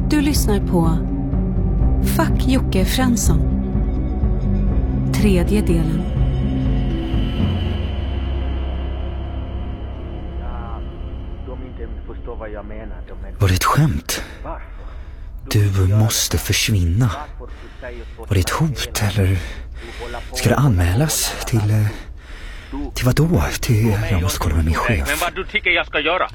Du lyssnar på Fuck Jocke Fransson. 3:e delen. Var det ett skämt? Du måste försvinna. Var det ett hot eller ska det anmälas till vad då? Jag måste kolla med min chef. Men vad du tycker jag ska göra?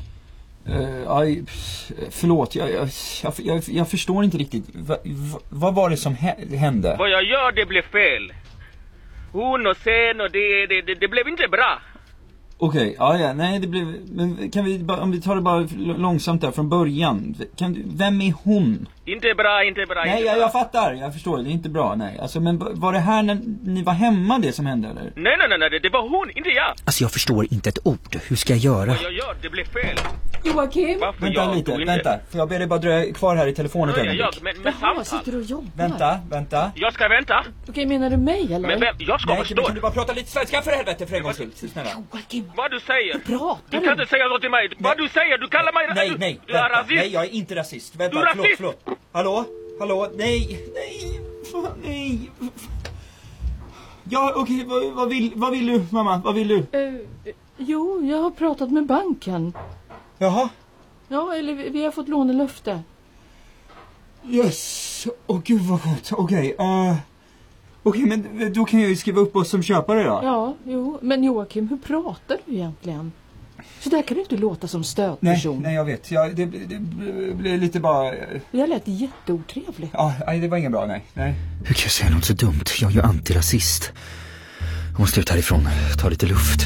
Förlåt, jag förstår inte riktigt. Vad var det som hände? Vad jag gör, det blev fel. Hon och sen och det blev inte bra. Okej, nej det blev... Men kan vi om vi tar det bara långsamt där från början. Vem är hon? Inte bra. Nej, jag fattar. Jag förstår, det är inte bra, nej. Alltså, men var det här när ni var hemma det som hände, eller? Nej, det var hon, inte jag. Alltså jag förstår inte ett ord. Hur ska jag göra? Vad jag gör, det blev fel. Joakim? Vänta. Får jag be dig bara dröja kvar här i telefonen? Men Jaha, sitter du och jobbar? Vänta. jag ska vänta. Okej, menar du mig, eller? Men vem? Jag ska Nej, förstå. kan du bara prata lite svenska för helvete för en gångs skull? Snälla. Joakim, Vad du säger. pratar Du kan inte säga så till mig. Vad du säger, du kallar mig... Nej, Du är vänta. rasist. Nej, jag är inte rasist. Vänta, Du är rasist. förlåt. Hallå, nej. Fan, nej. Ja, okej, vad vill du, mamma? Vad vill du? Jo, jag har pratat med banken. Jaha. Ja, eller vi har fått lånelöfte. Yes. Gud vad gott. Okej, men då kan jag ju skriva upp oss som köpare då. Ja, jo. Men Joakim, hur pratar du egentligen? Så där kan du inte låta som stödperson. Nej, jag vet. Det blir lite bara... Det lät jätteotrevligt. Ja, det var inget bra, nej. Hur kan jag säga något så dumt? Jag är ju antirasist. Jag måste ut härifrån. Ta lite luft.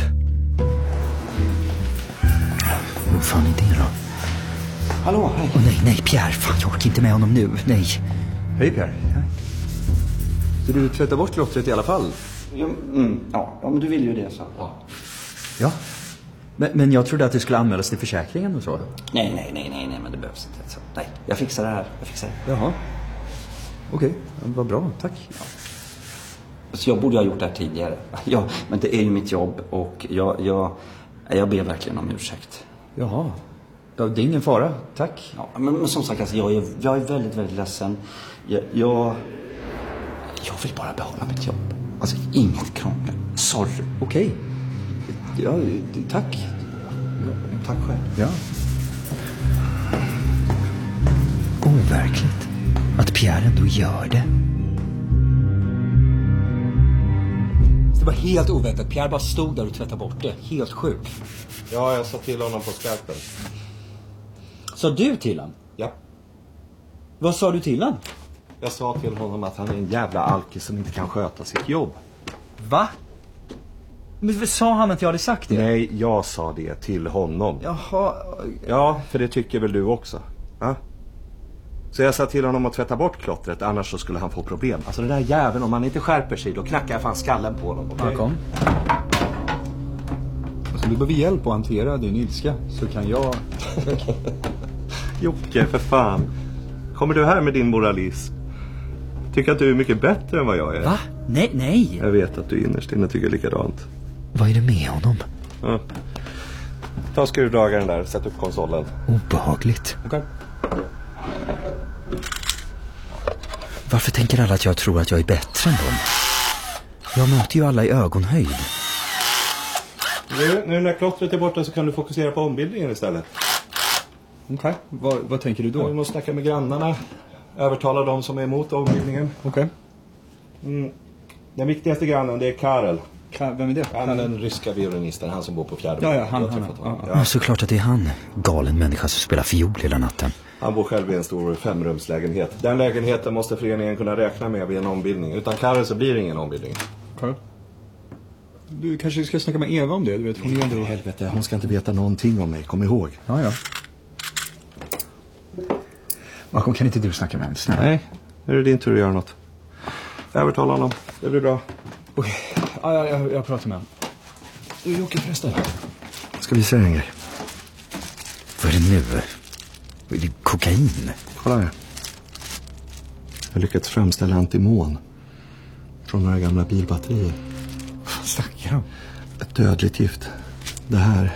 Vad fan är det då? Hallå, hej. Nej, Pierre. Fan, jag orkar inte med honom nu. Nej. Hej Pierre. Så du tvättar bort klottret i alla fall? Ja, men du vill ju det så. Ja. Men jag trodde att det skulle anmälas till försäkringen och så. Nej, men det behövs inte. Så. Nej, jag fixar det här. Jaha. Okej, vad bra, tack. Ja. Så jag borde ha gjort det här tidigare. Ja, men det är ju mitt jobb och jag ber verkligen om ursäkt. Jaha. Ja, det är ingen fara, tack. Ja, men som sagt, alltså, jag är väldigt, väldigt ledsen. Jag vill bara behålla mitt jobb. Alltså, inget krångel. Sorry. Okej. Ja, tack. Tack själv. Ja. Overkligt. Att Pierre ändå gör det. Det var helt oväntat. Pierre bara stod där och tvättade bort det. Helt sjukt. Ja, jag sa till honom på skarpen. Sa du till honom? Ja. Vad sa du till honom? Jag sa till honom att han är en jävla alkis som inte kan sköta sitt jobb. Va? Men sa han att jag hade sagt det? Nej, jag sa det till honom. Jaha. Ja, för det tycker väl du också. Ja? Så jag sa till honom att tvätta bort klottret, annars så skulle han få problem. Alltså den där jäveln, om han inte skärper sig, då knackar jag fan skallen på honom. Okay? Kom. Alltså, du behöver hjälp att hantera din ilska, så kan jag... Jocke, för fan. Kommer du här med din moralism? Tycker att du är mycket bättre än vad jag är? Va? Nej. Jag vet att du innerst inne tycker likadant. Vad är det med honom? Ja. Ta skruvdragaren där, sätt upp konsolen. Obehagligt. Okej. Varför tänker alla att jag tror att jag är bättre än dem? Jag möter ju alla i ögonhöjd. Nu när klottret är borta så kan du fokusera på ombildningen istället. Okej. Vad tänker du Vi måste snacka med grannarna. Övertala dem som är emot ombildningen. Okej. Den viktigaste grannen, det är Karel. Vem är det? Han är den ryska violinisten, han som bor på fjärde. Ja, han. Ja, såklart att det är han. Galen människa som spelar fiol hela natten. Han bor själv i en stor 5-rumslägenhet. Den lägenheten måste föreningen kunna räkna med vid en ombildning. Utan Karel så blir det ingen ombildning. Karel? Du kanske ska snacka med Eva om det, du vet. Hon är ändå... Helvete, hon ska inte veta någonting om mig, kom ihåg. Ja. Malcolm, kan inte du snacka med henne? Snälla. Nej, nu är det din tur att göra något. Övertala honom, det blir bra. Okej, ja, jag pratar med honom. Du, Jocke förresten. Ska vi säga en grej? Vad är det nu? Är det kokain? Kolla här. Jag har lyckats framställa antimon från några gamla bilbatterier. Vad snackar du om? Ett dödligt gift. Det här